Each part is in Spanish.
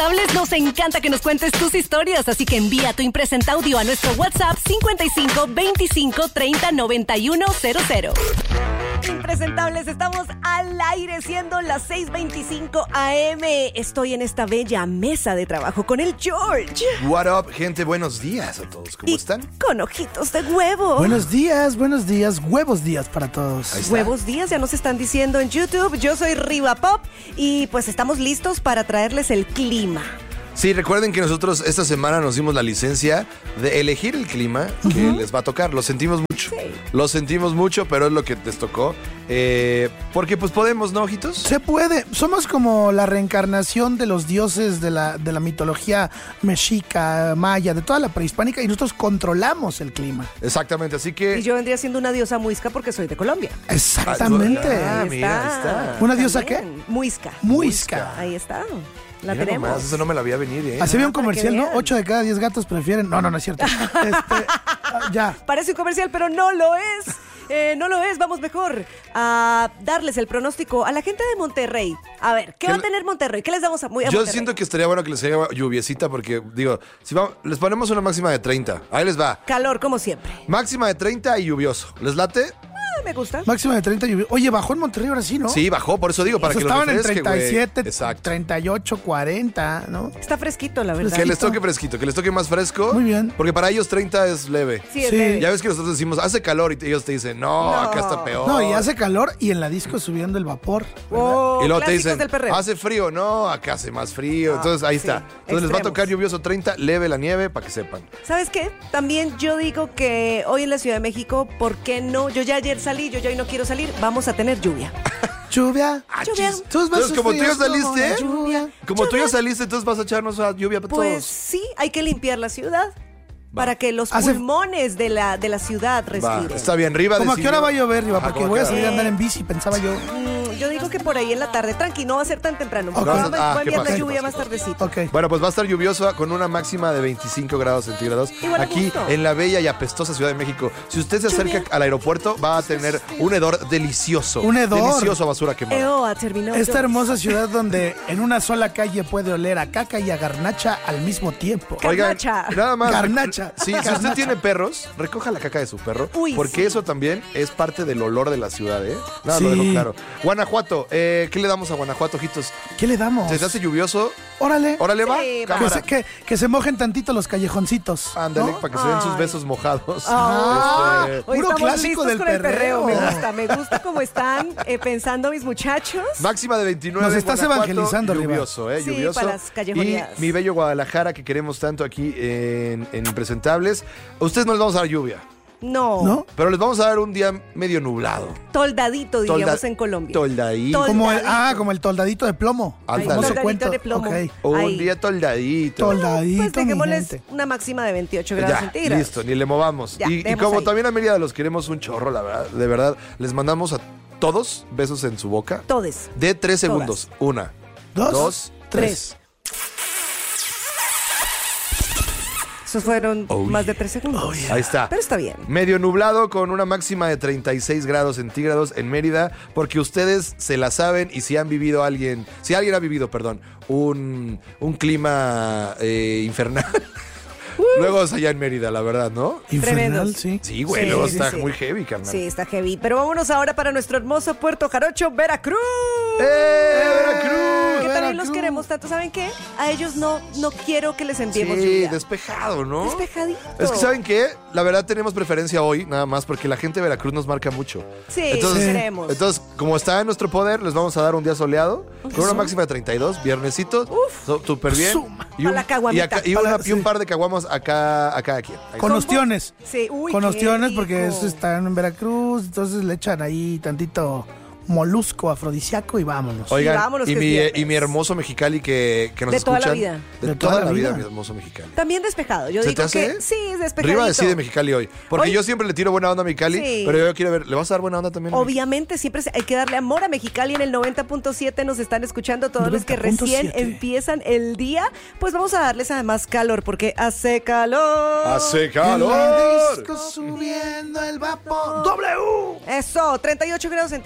Nos encanta que nos cuentes tus historias, así que envía tu impresenta audio a nuestro WhatsApp 55 25 30 91 00. Impresentables, estamos al aire siendo las 6:25 AM. Estoy en esta bella mesa de trabajo con el George. What up, gente, buenos días a todos, ¿cómo están? Con ojitos de huevo. Buenos días, huevos días para todos. Huevos días, ya nos están diciendo en YouTube. Yo soy Riva Pop y pues estamos listos para traerles el clima. Sí, recuerden que nosotros esta semana nos dimos la licencia de elegir el clima que les va a tocar. Lo sentimos mucho. Sí. Lo sentimos mucho, pero es lo que les tocó. Porque pues podemos, ¿no, ojitos? Se puede. Somos como la reencarnación de los dioses de la mitología mexica, maya, de toda la prehispánica, y nosotros controlamos el clima. Exactamente, así que... Y yo vendría siendo una diosa muisca porque soy de Colombia. Exactamente. Mira, ahí está. ¿Una diosa qué? Muisca. Muisca. Ahí está. La Mira tenemos. nomás, eso no me la había venido, ¿eh? Así había un para que comercial, ¿no? vean. 8 de cada 10 gatos prefieren... No es cierto. Ya. Parece un comercial, pero no lo es. No lo es. Vamos mejor a darles el pronóstico a la gente de Monterrey. A ver, ¿qué va a tener Monterrey? ¿Qué les damos a Yo Monterrey? siento que estaría bueno que les haya lluviecita porque, digo, si vamos, les ponemos una máxima de 30. Ahí les va. Calor, como siempre. Máxima de 30 y lluvioso. ¿Les late? Me gusta. Máxima de 30 lluvia. Oye, bajó en Monterrey ahora sí, ¿no? Sí, bajó, por eso digo, para O sea, que lo estaban en refresque, güey. 37, Exacto. 38, 40, ¿no? Está fresquito, la verdad. Que les toque fresquito, que les toque más fresco. Muy bien. Porque para ellos 30 es leve. Sí, es Sí. leve. Ya ves que nosotros decimos, hace calor y ellos te dicen, no, acá está peor. No, y hace calor y en la disco subiendo el vapor. Oh, Y luego te clásicos dicen, del perreo. hace frío, no, acá hace más frío. Entonces ahí sí, está. Entonces les va a tocar extremos. lluvioso 30, leve la nieve, para que sepan. ¿Sabes qué? También yo digo que hoy en la Ciudad de México, ¿por qué no? Yo ya ayer salí, yo ya hoy no quiero salir. Vamos a tener lluvia. Lluvia. Lluvia. Tus Entonces, besos como tú ya fríos como saliste, la lluvia. Como tú ya saliste, entonces vas a echarnos a lluvia para Pues todos. sí, hay que limpiar la ciudad para que los Hace- pulmones de la ciudad Va, respiren. está bien, Riva. ¿Cómo a qué hora va a llover, Riva? Ajá, Porque ¿cómo voy a qué hora? salir a andar en bici, pensaba yo. Yo digo que por ahí en la tarde, tranqui, no va a ser tan temprano. Ok. Va a Ah, ¿qué enviar la pasa? lluvia más tardecito. Ok. Bueno, pues va a estar lluvioso con una máxima de 25 grados centígrados Igual a aquí gusto. en la bella y apestosa Ciudad de México. Si usted se acerca Lluvia. al aeropuerto, va a tener un hedor delicioso. Un hedor. Delicioso a basura quemada. Eoa terminó. Esta hermosa ciudad donde en una sola calle puede oler a caca y a garnacha al mismo tiempo. Oigan, Garnacha. nada más. Garnacha. Sí, si usted Garnacha. tiene perros, recoja la caca de su perro. Uy, porque sí. eso también es parte del olor de la ciudad, ¿eh? Nada, Sí. lo dejo claro. Guanajuato, ¿qué le damos a Guanajuato, ojitos? ¿Qué le damos? ¿Se te hace lluvioso? Órale. Órale, va. Sí, va. Cámara. Que se mojen tantito los callejoncitos. Ándale, ¿no? para que se den sus Ay. besos mojados. Ah. Hoy Puro estamos clásico listos del con el perreo. perreo. Me gusta cómo están pensando mis muchachos. Máxima de 29. Nos estás Guanajuato, evangelizando, Riva. lluvioso, Sí, lluvioso. para las callejoneadas. Y mi bello Guadalajara, que queremos tanto aquí en Impresentables. A ustedes no les vamos a dar lluvia, ¿No? pero les vamos a dar un día medio nublado. Toldadito, diríamos en Colombia. Toldadito. Como el toldadito de plomo. Ándale. El famoso Toldadito cuento. de plomo. Ok. Un Ahí. día toldadito. Toldadito, Pues dejémosles mi gente. una máxima de 28 grados Ya, centígrados. listo, ni le movamos. Ya, y dejemos como ahí. también a Mérida los queremos un chorro, la verdad, de verdad, les mandamos a todos besos en su boca. Todes. De 3 segundos. Todas. 1, Dos, 2, 3. Esos fueron Oh, más de yeah. 3 segundos. Ahí está. Pero está bien. Medio nublado con una máxima de 36 grados centígrados en Mérida, porque ustedes se la saben y si alguien ha vivido, un clima infernal. Luego es allá en Mérida, la verdad, ¿no? Infernal, Tremendos. sí. Sí, güey, Sí, luego sí, está sí. muy heavy, carnal. Sí, está heavy. Pero vámonos ahora para nuestro hermoso Puerto Jarocho, Veracruz. Veracruz! Que también los Veracruz. queremos tanto. ¿Saben qué? A ellos no quiero que les enviemos Sí, lluvia. despejado, ¿no? Despejadito. Es que, ¿saben qué? La verdad tenemos preferencia hoy, nada más, porque la gente de Veracruz nos marca mucho. Sí, Entonces, queremos. Entonces, como está en nuestro poder, les vamos a dar un día soleado, con una máxima de 32, viernesito, súper bien. Suma. Pa' la caguamita. Y un par de caguamas a cada quien. Ahí Con está. ostiones. Sí, uy, Con qué ostiones porque rico. están en Veracruz, entonces le echan ahí tantito molusco afrodisíaco y vámonos. Oigan, vámonos, y que es mi, viernes. y mi hermoso Mexicali que nos De toda escuchan. la vida. De toda la vida, mi hermoso Mexicali. También despejado. Yo ¿Se digo te hace? que sí, es despejadito. Riva decide Mexicali hoy. Porque Hoy- yo siempre le tiro buena onda a Mexicali, Sí. pero yo quiero ver, ¿le vas a dar buena onda también? a Mexicali? Obviamente, siempre hay que darle amor a Mexicali. En el 90.7 nos están escuchando todos los que 90.7. recién empiezan el día. Pues vamos a darles además calor, porque hace calor. ¡Hace En la calor! disco subiendo el vapor. ¡W! Eso, 38 grados centígrados para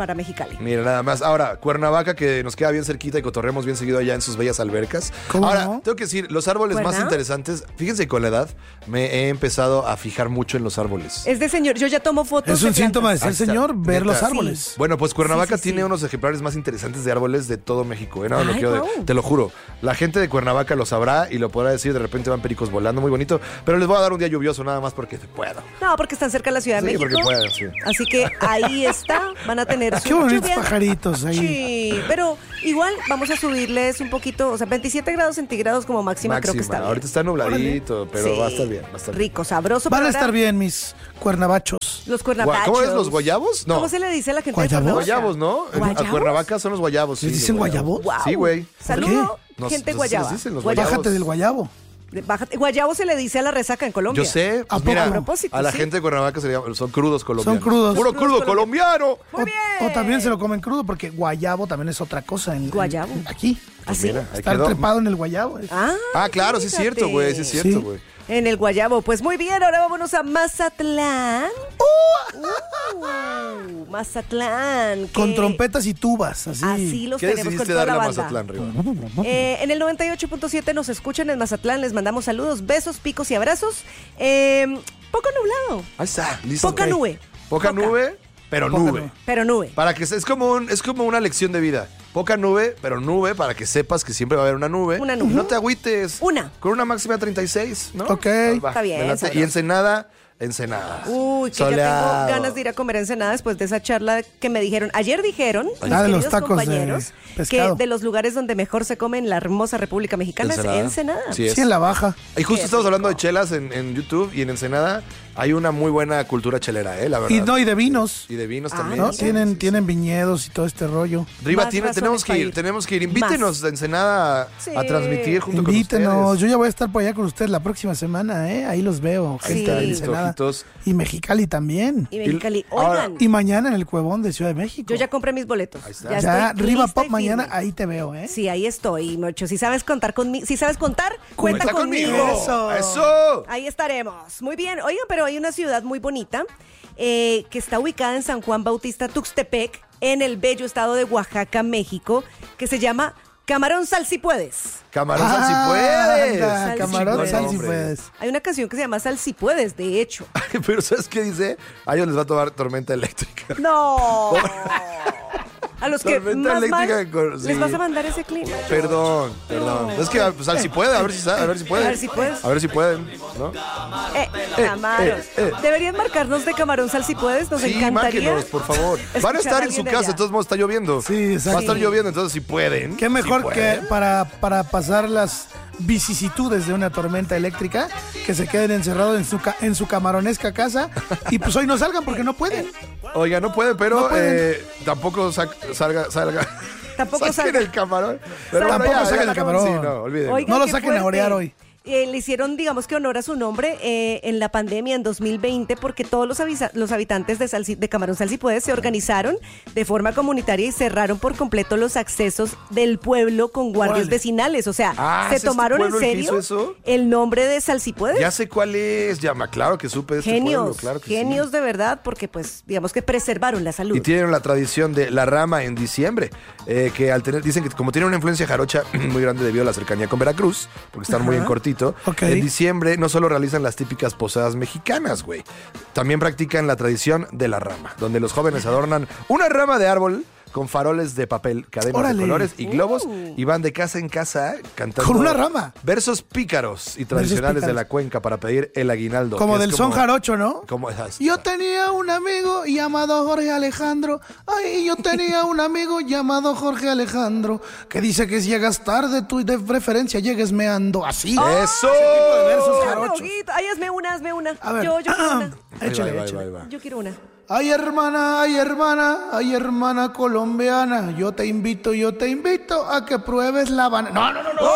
para Mexicali. Mira, nada más. Ahora, Cuernavaca, que nos queda bien cerquita y cotorremos bien seguido allá en sus bellas albercas. ¿Cómo Ahora, no? tengo que decir, los árboles más interesantes, fíjense que con la edad me he empezado a fijar mucho en los árboles. Es de señor, yo ya tomo fotos. Es un de síntoma de plantas. ser Ahí está. señor, ver Neta. los árboles. Bueno, pues Cuernavaca Sí, sí, sí. tiene unos ejemplares más interesantes de árboles de todo México. No, Ay, guau. te lo juro. La gente de Cuernavaca lo sabrá y lo podrá decir. De repente van pericos volando, muy bonito. Pero les voy a dar un día lluvioso nada más porque puedo. No, porque están cerca de la Ciudad de Sí, México. porque puedo, sí. Así que ahí está, van a tener su Qué bonitos lluvia. pajaritos ahí. Sí, pero igual vamos a subirles un poquito, o sea, 27 grados centígrados como máxima, creo que está bien. Ahorita está nubladito, pero Sí. va a estar bien. Va a estar bien. Rico, sabroso. Van pero a estar ahora bien mis cuernavachos. Los cuernavachos. ¿Cómo es? ¿Los guayabos? No. ¿Cómo se le dice a la gente ¿Guayabos? de Cuernavaca? Guayabos, ¿no? A ¿Guayabos? Cuernavaca son los guayabos. ¿Les sí, dicen los guayabos? Guau. Sí, güey. Saludo, No, gente no, guayaba. sí les dicen los Guayabos. Bájate del guayabo. Bájate. Guayabo se le dice a la resaca en Colombia. Yo sé, ¿A pues poco? mira, A propósito, a la sí. gente de Cuernavaca son crudos colombianos. Son crudos. Puro Crudos crudo colombiano. Muy bien. O también se lo comen crudo porque guayabo también es otra cosa. Guayabo. Aquí. ¿Así? Mira, ahí Estar quedó. trepado en el guayabo. Ah, claro, sí es fíjate. cierto, güey, sí es cierto, Sí. güey. En el Guayabo. Pues muy bien, ahora vámonos a Mazatlán. Mazatlán. Con que trompetas y tubas, así. Así los ¿Qué tenemos con decidiste toda darle la a banda. Mazatlán, Riva? En el 98.7 nos escuchan en Mazatlán, les mandamos saludos, besos, picos y abrazos. Poco nublado, Ahí está, listo. poca Ok. nube. Poca nube, pero Poca nube. nube. Pero nube. Para que es como una lección de vida. Poca nube, pero nube, para que sepas que siempre va a haber una nube. Una nube. Y no te agüites. Una. Con una máxima de 36, ¿no? Ok. Va, Está bien, me late. sabroso. Y Ensenada. Uy, que ya Soleado. tengo ganas de ir a comer ensenada después de esa charla que me dijeron. Ayer dijeron, mis de los queridos tacos de compañeros, que pescado. de los lugares donde mejor se come en la hermosa República Mexicana es Ensenada. Sí, es. Sí, en la baja. Y justo Qué estamos rico. hablando de chelas en YouTube y en Ensenada hay una muy buena cultura chelera, la verdad. Y de vinos. Y de vinos Ah, también. ¿No? sí, Tienen, sí, sí. tienen viñedos y todo este rollo. Riva, Más tenemos razones que para ir, ir. tenemos que ir. Invítenos a Ensenada a Sí. transmitir junto Invítenos. con ustedes. Yo ya voy a estar por allá con ustedes la próxima semana, ¿eh? Ahí los veo. Sí. Gente de Listo, Ensenada. ojitos. Y Mexicali también. Y Mexicali. ahora- Oigan, Y mañana en el Cuevón de Ciudad de México. yo ya compré mis boletos. Ahí está. Ya, estoy Riva lista Pop y mañana, firme. ahí te veo, ¿eh? Sí, ahí estoy, Mocho. Si sabes contar conmigo, si sabes contar, cuenta conmigo. Eso. ¡Eso! Ahí estaremos. Muy bien. Oigan, pero hay una ciudad muy bonita que está ubicada en San Juan Bautista, Tuxtepec, en el bello estado de Oaxaca, México, que se llama Camarón Sal Si Puedes. Camarón Sal Si Puedes. anda, Sal si Camarón puedes. Sal si Hombre. puedes. Hay una canción que se llama Sal Si Puedes, de hecho. Pero ¿sabes qué dice? A ellos les va a tomar tormenta eléctrica. ¡No! A los que Tormenta más eléctrica mal con- sí. les vas a mandar ese clima. Perdón. Es que pues, Sal Si puede, a ver si pueden. A ver si puedes. A ver si pueden, ¿no? Camaros. Deberían marcarnos de Camarón Sal Si Puedes, nos Sí, encantaría. márquenos, por favor. Van a escuchar estar a en su alguien de casa, allá. de todos modos está lloviendo. Sí, exacto. Va a estar lloviendo, entonces si pueden. Qué mejor si que pueden. para pasar las vicisitudes de una tormenta eléctrica que se queden encerrados en su camaronesca casa y pues hoy no salgan porque no pueden. Oiga, no puede, pero No pueden. tampoco salga. Tampoco Saquen salga. el camarón. Pero Tampoco bueno, saquen el camarón. Sí, no, olvídenlo. Oigan, No lo qué saquen a fuerte. orear hoy. Le hicieron, digamos que honor a su nombre en la pandemia en 2020 porque todos los habitantes de Camarón Sal Si Puedes se organizaron de forma comunitaria y cerraron por completo los accesos del pueblo con guardias Órale. vecinales. O sea, Ah, se ¿es este tomaron en pueblo el que serio hizo eso? el nombre de Sal Si Puedes. Ya sé cuál es, llama, claro que supe de este Genios, pueblo, claro que sí. genios de verdad porque pues digamos que preservaron la salud. Y tienen la tradición de la rama en diciembre, que al tener, dicen que como tiene una influencia jarocha muy grande debido a la cercanía con Veracruz, porque están muy en cortito, Ok. en diciembre no solo realizan las típicas posadas mexicanas, güey, también practican la tradición de la rama, donde los jóvenes adornan una rama de árbol con faroles de papel, cadenas Órale. de colores y globos y van de casa en casa cantando Con una rama. versos pícaros y tradicionales de pícaros. la cuenca para pedir el aguinaldo. Como que es del son jarocho, ¿no? Como esas. Yo tenía un amigo llamado Jorge Alejandro. Ay, yo tenía un amigo llamado Jorge Alejandro que dice que si llegas tarde, tú de preferencia llegues meando así. ¡Eso! de versos Ay, jarochos. Dieguito. Ay, hazme una. A ver. Yo quiero una. Échale, Ahí va, échale. ahí va. Yo quiero una. Ay ay hermana colombiana, yo te invito a que pruebes la banana.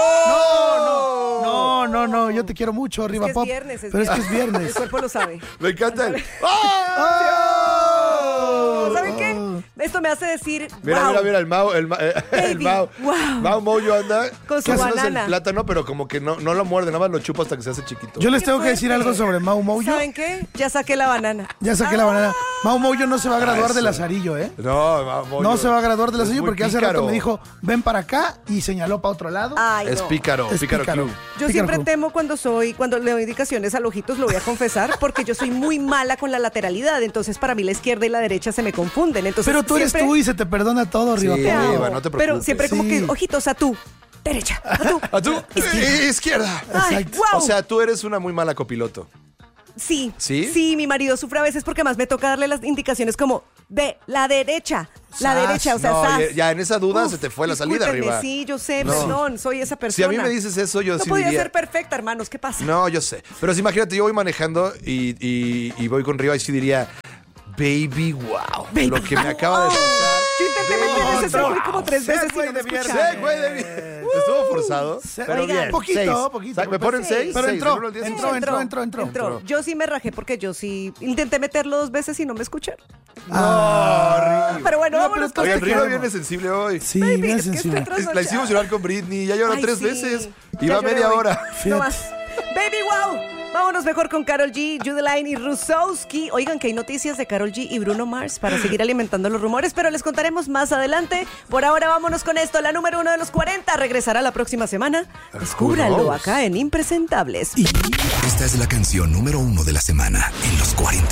No, yo te quiero mucho, Es Riva que es Pop. viernes, pero es que es viernes. El cuerpo lo sabe. Me encanta el... ¡Oh! ¿Saben qué? Esto me hace decir, Mira, wow. mira, el Mau, Baby, wow. Mau Moyo anda Con su haciéndose banana. el plátano, pero como que no lo muerde, nada más lo chupa hasta que se hace chiquito. Yo les Qué tengo que decir fuerte. algo sobre Mau Moyo. ¿Saben qué? Ya saqué la banana. Ya saqué la banana. Mau Moyo no se va a graduar de eso. Lazarillo, ¿eh? No, Mau Moyo. No se va a graduar de Es Lazarillo muy porque hace pícaro. rato me dijo, ven para acá y señaló para otro lado. Ay, Es no. pícaro, Es pícaro club. Yo Pícaro siempre club. temo cuando le doy indicaciones a Ojitos, lo voy a confesar, porque yo soy muy mala con la lateralidad. Entonces, para mí la izquierda y la derecha se me confunden. Entonces, Pero tú eres siempre tú y se te perdona todo, Sí, Riva. te amo. Riva, no te Pero preocupes. siempre como que, Sí. Ojitos, a tú. Derecha, a tú. ¿A tú? Izquierda. Ay, Exacto. wow. O sea, tú eres una muy mala copiloto. Sí. ¿Sí? Sí, mi marido sufre a veces porque más me toca darle las indicaciones como de la derecha. La Sas. derecha, o sea, No, sas. ya en esa duda Uf, se te fue la salida discúlpenme, arriba. Sí, yo sé, No. perdón, soy esa persona. Si a mí me dices eso, yo no sí podía diría... ser perfecta, hermanos, ¿qué pasa? No, yo sé. Pero si imagínate, yo voy manejando y voy con Riva y sí diría, baby, wow. Baby, lo que me acaba de pasar. Yo intenté meter ese seguro como 3 veces y no me escucharon. Sí, güey, Estuvo forzado, pero Oigan. bien. Poquito, Seis. poquito. ¿Me ponen 6? Pero entró, al 10. entró. Yo sí me rajé porque yo sí intenté meterlo 2 veces y no me escucharon. No, Pero bueno, No, vámonos pero con Oye, te Riva queremos. viene sensible hoy. Sí, Baby, bien es que sensible. estoy La hicimos llorar con Britney, ya lloró Ay, 3 sí. veces. Y Ya va lloré media hoy. hora. Fíjate. No más. Baby, wow. Vámonos mejor con Karol G, Judeline y Rusowski. Oigan que hay noticias de Karol G y Bruno Mars para seguir alimentando los rumores, pero les contaremos más adelante. Por ahora vámonos con esto. La número 1 de los 40 regresará la próxima semana. Descúbralo knows? acá en Impresentables. Esta es la canción número 1 de la semana en los 40.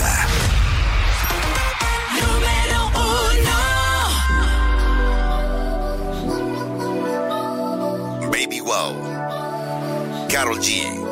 Baby Wow, Karol G.